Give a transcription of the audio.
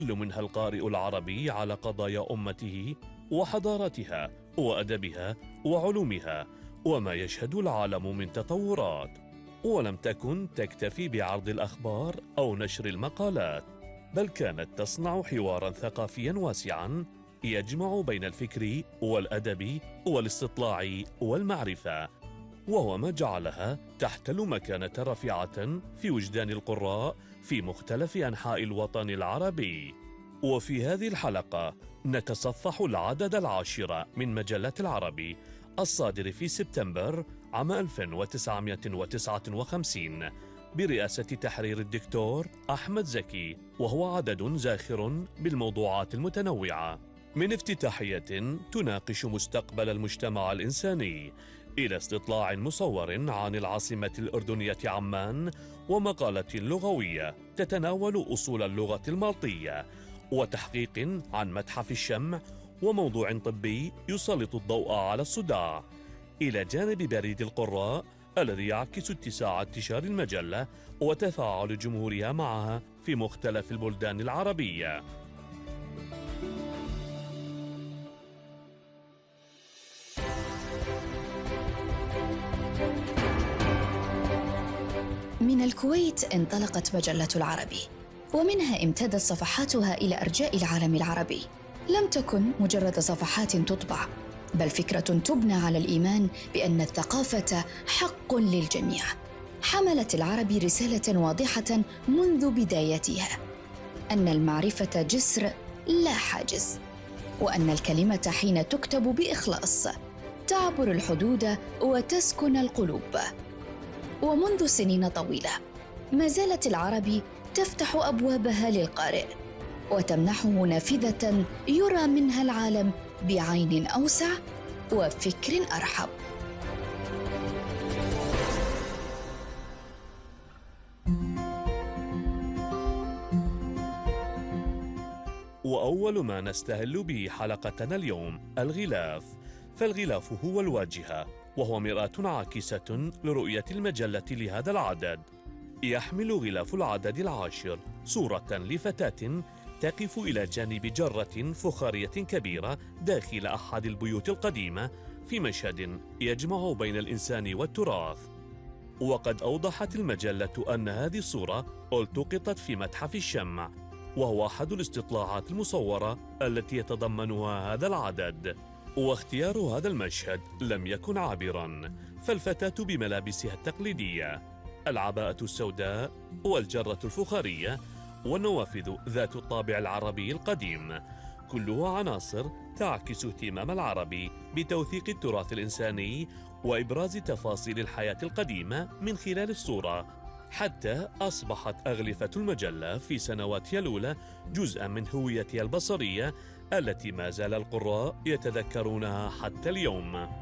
منها القارئ العربي على قضايا أمته وحضارتها وأدبها وعلومها وما يشهد العالم من تطورات. ولم تكن تكتفي بعرض الأخبار أو نشر المقالات، بل كانت تصنع حوارا ثقافيا واسعا يجمع بين الفكر والأدب والاستطلاع والمعرفة، وهو ما جعلها تحتل مكانة رفيعة في وجدان القراء في مختلف أنحاء الوطن العربي. وفي هذه الحلقة نتصفح العدد العاشر من مجلة العربي الصادر في سبتمبر عام 1959 برئاسة تحرير الدكتور أحمد زكي، وهو عدد زاخر بالموضوعات المتنوعة، من افتتاحية تناقش مستقبل المجتمع الإنساني إلى استطلاع مصور عن العاصمة الأردنية عمان، ومقالة لغوية تتناول أصول اللغة المالطية، وتحقيق عن متحف الشمع، وموضوع طبي يسلط الضوء على الصداع، إلى جانب بريد القراء الذي يعكس اتساع انتشار المجلة وتفاعل جمهورها معها في مختلف البلدان العربية. من الكويت انطلقت مجلة العربي، ومنها امتدت صفحاتها إلى أرجاء العالم العربي. لم تكن مجرد صفحات تطبع، بل فكرة تبنى على الإيمان بأن الثقافة حق للجميع. حملت العربي رسالة واضحة منذ بدايتها، أن المعرفة جسر لا حاجز، وأن الكلمة حين تكتب بإخلاص تعبر الحدود وتسكن القلوب. ومنذ سنين طويلة ما زالت العربي تفتح أبوابها للقارئ وتمنحه نافذة يرى منها العالم بعين أوسع وفكر أرحب. وأول ما نستهل به حلقتنا اليوم الغلاف، فالغلاف هو الواجهة، وهو مرآة عاكسة لرؤية المجلة لهذا العدد. يحمل غلاف العدد العاشر صورة لفتاة تقف إلى جانب جرة فخارية كبيرة داخل أحد البيوت القديمة في مشهد يجمع بين الإنسان والتراث. وقد أوضحت المجلة أن هذه الصورة التقطت في متحف الشمع، وهو أحد الاستطلاعات المصورة التي يتضمنها هذا العدد. واختيار هذا المشهد لم يكن عابرا، فالفتاة بملابسها التقليدية، العباءة السوداء والجرة الفخارية والنوافذ ذات الطابع العربي القديم، كلها عناصر تعكس اهتمام العربي بتوثيق التراث الإنساني وإبراز تفاصيل الحياة القديمة من خلال الصورة، حتى أصبحت أغلفة المجلة في سنواتها الأولى جزءا من هويتها البصرية التي ما زال القراء يتذكرونها حتى اليوم.